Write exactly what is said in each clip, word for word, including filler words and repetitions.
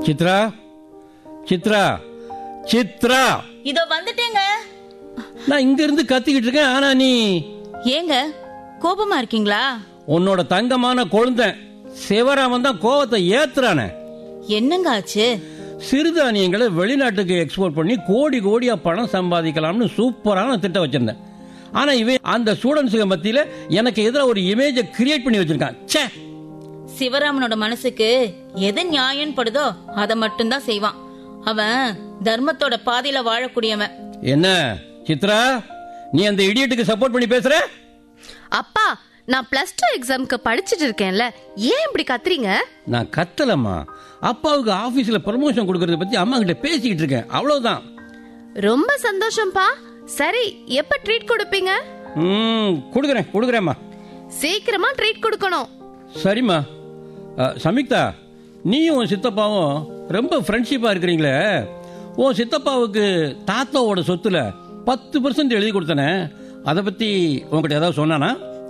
சித்ரா, சித்ரா, சித்ரா, இதோ வந்துட்டேங்க. நான் இங்க இருந்து கத்திக்கிட்டு இருக்கேன். ஆனா நீ ஏங்க கோபமா இருக்கீங்களா? உன்னோட தங்கமான கொழுந்த சிவராமன் தான் கோவத்தை ஏத்துறானே. என்னங்க ஆச்சு? சிறுதானியங்களை வெளிநாட்டுக்கு எக்ஸ்போர்ட் பண்ணி கோடி கோடியா பணம் சம்பாதிக்கலாம்னு சூப்பரான திட்டம் வச்சிருந்தேன். ஆனா இவன் அந்த ஸ்டூடெண்ட்ஸுக்கு மத்தியில எனக்கு எதிராக ஒரு இமேஜை கிரியேட் பண்ணி வச்சிருக்கான். ச்சே! சிவராமனோட மனசுக்கு எது நியாயம் படுதோ அதை மட்டும்தான் செய்வான். அவன் தர்மத்தோட பாதையில வாழக்கூடியவன். என்ன சித்ரா, நீ அந்த இடியட்டுக்கு சப்போர்ட் பண்ணி பேசுற? அப்பா, நான் பிளஸ் டூ எக்ஸாம்க்கு படிச்சிட்டு இருக்கேன்ல, ஏன் இப்படி கத்துறீங்க? நான் கத்தலம்மா, அப்பாவுக்கு ஆபீஸ்ல ப்ரமோஷன் கொடுக்கறத பத்தி அம்மா கிட்ட பேசிக்கிட்டு இருக்கேன், அவ்வளவுதான். ரொம்ப சந்தோஷம்பா. சரி, எப்ப ட்ரீட் கொடுப்பீங்க? ம், கொடுக்கறேன் கொடுக்கறேம்மா. சீக்கிரமா ட்ரீட் கொடுக்கணும். சரிம்மா. சமிக்தா, நீயும் உன் சித்தப்பாவும் ரொம்ப ஃப்ரெண்ட்ஷிப்பா இருக்கிறீங்களே. உன் சித்தப்பாவுக்கு தாத்தாவோட சொத்துல பத்து பர்சன்ட் எழுதி கொடுத்தனே, அதை பத்தி உங்ககிட்ட ஏதாவது சொன்னானா?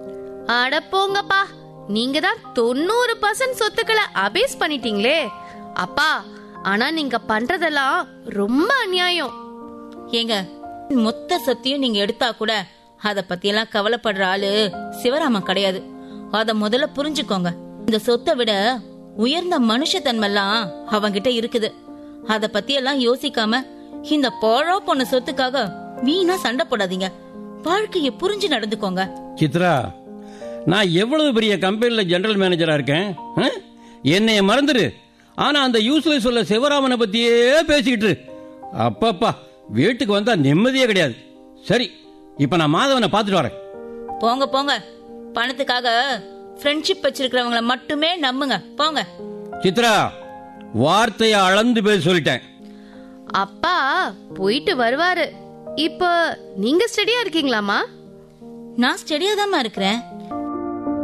அட போங்கப்பா, நீங்க தான் தொண்ணூறு பர்சன்ட் சொத்துக்களை அபேஸ் பண்ணிட்டீங்களே. அப்பா, ஆனா நீங்க பண்றதெல்லாம் ரொம்ப அநியாயம். ஏங்க, மொத்த சொத்தையும் நீங்க எடுத்தா கூட அத பத்தி எல்லாம் கவலைப்படுற ஆளு சிவராமன் கிடையாது. அத முதல்ல புரிஞ்சுக்கோங்க. இந்த சொத்தை விட உயர்ந்த மனுஷ தன்மெல்லாம் அவங்கிட்ட இருக்குது. அத பத்தி எல்லாம் யோசிக்காம இந்த போழோ பொண்ணு சொத்துக்காக வீணா சண்டை போடாதீங்க. வாழ்க்கையை புரிஞ்சு நடந்துக்கோங்க. சித்ரா, நான் எவ்வளவு பெரிய கம்பெனில ஜெனரல் மேனேஜரா இருக்கேன், என்னைய மறந்துரு. ஆனா அந்த யூஸ்லெஸ் சொல்ல சிவராமனை பத்தியே பேசிக்கிட்டு அப்பப்பா வீட்டுக்கு வந்தா நிம்மதியே கிடையாது. சரி, இப்ப நான் மாதவனை பாத்துட்டு வரேன். போங்க போங்க, பணத்துக்காக ஃப்ரெண்ட்ஷிப் வச்சிருக்கிறவங்களை மட்டுமே நம்புங்க. போங்க. சித்ரா, வார்த்தையை அளந்து பேச சொல்லிட்டேன். அப்பா போயிட்டு வருவாரு. இப்ப நீங்க ஸ்டடியா இருக்கீங்களாமா? நான் ஸ்டடியா தான் இருக்கிறேன்.